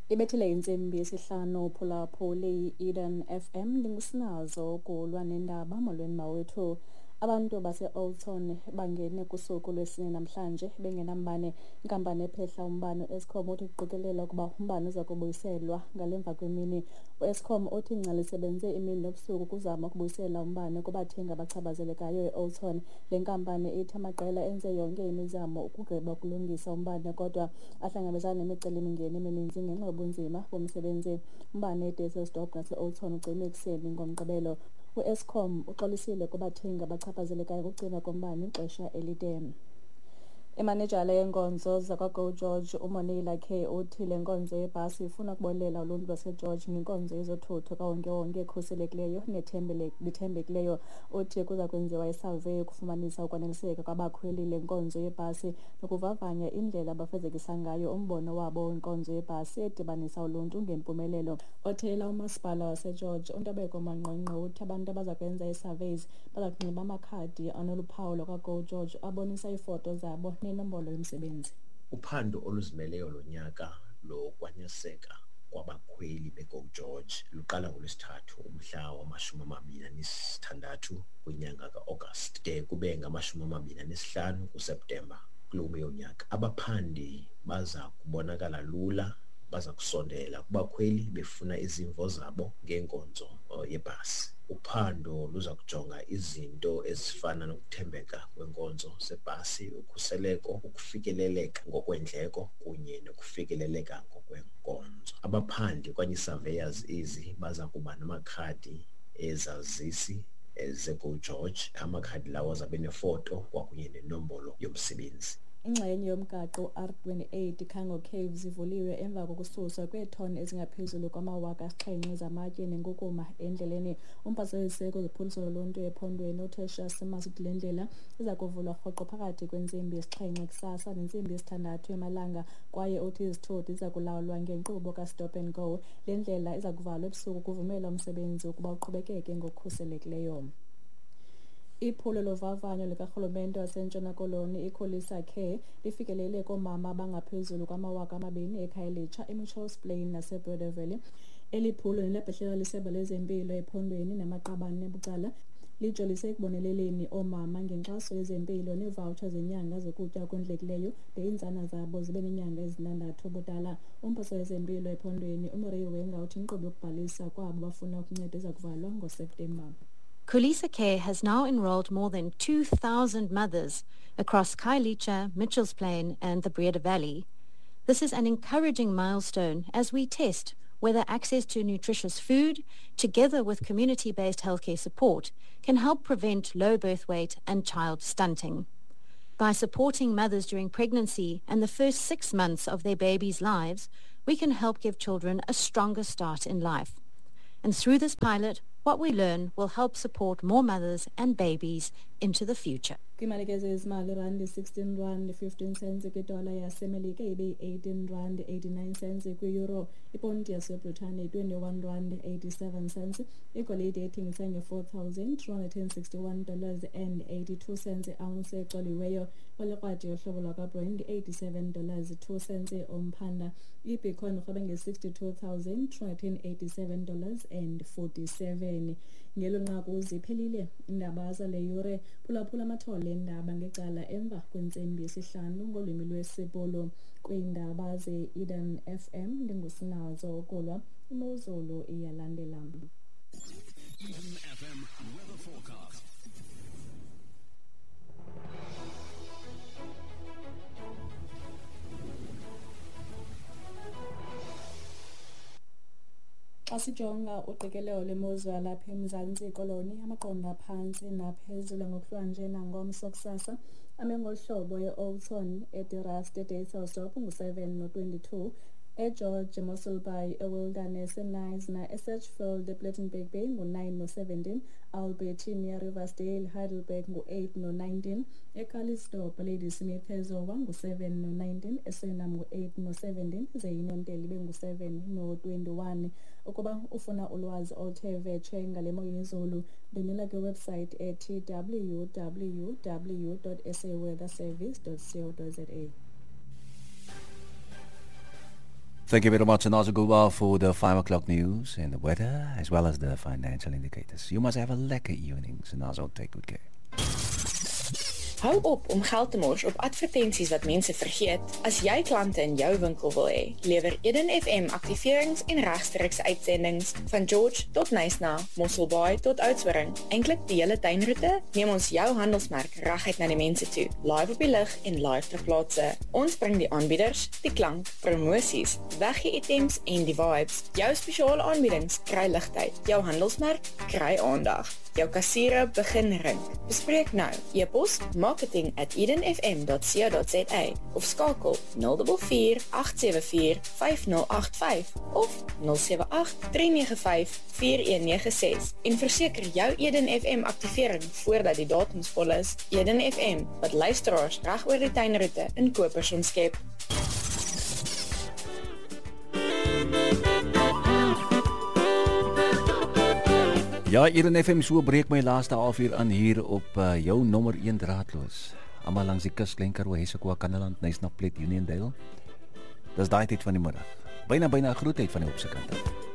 Ibethile insimbi yesihlanu phulaphuli Eden FM ndingusinazo kulwa nendaba molweni mawethu. Abantu base-Oldton bangene kusuku lwesine namhlanje bengenambane. Inkampani ephehla umbane u-Eskom uthi kuqikelela ukuba umbane uza kubuyiselwa ngalemva kwemini. U-Eskom uthi ingcali isebenze imini nobusuku kuzama ukubuyisela umbane kubathengi abachaphazelekayo e-Oldton. Le nkampani ithi amaqela enze yonke imizamo ukugqiba ukulungisa umbane kodwa ahlangabezana nemicelimingeni emininzi ngenxa yobunzima bomsebenzi. Umbane eDesilsdorp nase-Oldton ucime ekuseni ngoMgqibelo. U-Eskom uxolisile kubathengi abachaphazelekayo ukucima kombane ixesha elide. Imanejala yenkonzo zakwa-Go George uMonila K uthi le nkonzo yebhasi ifuna ukubonelela uluntu lwaseGeorge ngenkonzo yezothutho kawonke-wonke ekhuselekileyo nethembekileyo. Uthi kuza kwenziwa isurvey ukufumanisa ukwaneliseka kwabakhweli le nkonzo yebhasi nokuvavanya indlela abafezekisa ngayo umbono wabo wenkonzo yebhasi edibanisa uluntu ngempumelelo. Othela umasipala waseGeorge uNtabeko Manqongqo uthi abantu abaza kwenza ii-surveys baza kunxiba amakhadi anoluphawu lwakwa-Go George abonisa iifoto zabo nenombolo yomsebenzi. Uphando oluzimeleyo lonyaka lokwaneliseka kwabakhweli be-Go George luqala ngoLwesithathu umhla wama-26 kwinyanga ka-August de kube ngama-25 kuSeptemba kulo yonyaka. Abaphandi baza kubonakala lula baza kusondela kubakhweli befuna izimvo zabo ngenkonzo yebhasi. Uphando luza kujonga izinto ezifana nokuthembeka kwenkonzo zebhasi, ukhuseleko, ukufikeleleka ngokweendleko kunye nokufikeleleka ngokwenkonzo. Abaphandi okanye ii-surveyors ezi baza kuba namakhadi ezazisi ze-Go George. Amakhadi lawo azabe nefoto kwakunye nenombolo yomsebenzi. Ingxenye yomgaqo R28 Khango Caves ivuliwe emva kokususwa kweetoni ezingaphezulu kwama-7,000 zamatye nenkukuma endleleni. Umphathiswa weziseko zophuhliso loluntu ephondweni uTertius Masithi kule ndlela iza kuvulwa rhoqo phakathi kwentsimbi yesi-7 kusasa nentsimbi yesi-6 emalanga kwaye uthi izithuthi ziza kulawulwa ngenkqubo ka-stop and go. Le ndlela iza kuvalwa ebusuku kuvumela umsebenzi ukuba uqhubekeke ngokukhuselekileyo. Iphulo lovavanyo likarhulumente waseNtshona Koloni iKhulisa Care lifikelele koomama abangaphezulu kwama-2,000 eKhayelitsha, eMitchells Plain naseBreda Valley. Eli phulo nelabhehlela liSebe lezeMpilo ephondweni namaqabane bucala lijolise ekuboneleleni oomama ngenkxaso yezempilo neevawutsha zenyanga zokutya okondlekileyo de iintsana zabo zibe nenyanga ezi-6 ubudala. Umphathiswa wezempilo ephondweni uMarie Wenga uthi inkqubo yokubhalisa kwabo bafuna ukunceda iza kuvalwa ngoSeptemba. Khulisa Care has now enrolled more than 2,000 mothers across Khayelitsha, Mitchells Plain and the Breda Valley. This is an encouraging milestone as we test whether access to nutritious food, together with community-based healthcare support, can help prevent low birth weight and child stunting. By supporting mothers during pregnancy and the first 6 months of their babies' lives, we can help give children a stronger start in life. And through this pilot, what we learn will help support more mothers and babies into the future. Kwimalike zezimali R16.15 kwidola yaseMelika ibe R18.89 kwi-euro, iponti yaseBritane R21.87, igolide ethengisa nge $4,261.82 i-ounce exoliweyo, kwalekrati yohlobo lwakaBrand $87.02 omphanda, iBitcoin rhobe nge $62,287.47. Ngelo nqaku ziphelile indaba zale yure. Phulaphula amathole endaba ngecala emva kwentsimbi yesihlanu ngolwimi lwesiBhulu kwiindaba ze-Eden FM. Ndingusinazo Kolwa, imozulu iyalandela. Eden FM weather forecast. Xa sijonga uqikelelo lwemozulu lapha eMzantsi Koloni, amaqondo aphantsi naphezulu ngokuhlwanje nangomso kusasa ame ngoluhlobo e-Oldton, eDerast, eDesilsdorp ngu-7 no-22, eGeorge, eMossel Bay, eWilderness, eNyasa, eSatchfield, ePlettenberg Bay ngu-9 no-17, Albertina, Riversdale, Heidelberg ngu-8 no-19, eCalisdorp, Ladysmith, eZowa ngu-7 no-19, eSenham ngu-8 no-17, zeYinontel ibe ngu-7 no-21. Ukuba ufuna ulwazi oluthe vetshe ngale mo yezulu, ndonela kwiwebsite ethi www.saweatherservice.co.za. Thank you very much, Nazo Guba, for the 5 o'clock news and the weather, as well as the financial indicators. You must have a lekker evening, Nazo. Take good care. Hou op om geld te mors op advertensies wat mense vergeet. As jy klante in jou winkel wil hê, lewer Eden FM aktiverings en regstreekse uitsendings van George tot Nysna, Mosselbaai tot Oudtshoorn. Eintlik die hele tuinroete, neem ons jou handelsmerk reguit na die mense toe, live op die lig en live ter plaatse. Ons bring die aanbieders, die klank, promosies, weggee items en die vibes. Jou spesiale aanbiedings kry ligtheid, jou handelsmerk kry aandag. Jou kassiere begin rink. Bespreek nou. E-pos marketing@edenfm.co.za of skakel 044 874 5085 of 078 395 4196 en verseker jou Eden FM aktivering voordat die datums vol is. Eden FM, wat luisteraars reg oor die tuinroete in kopers omskep. Ja, Eden FM, so breek my laaste halfuur aan hier op jou nommer 1 draadloos. Almal langs die kus, Klein Karoo, Hessequa, Kannaland, Nysna-Plet, Uniondale. Dis daai tyd van die middag. Byna 'n groot tyd van die opse kant af.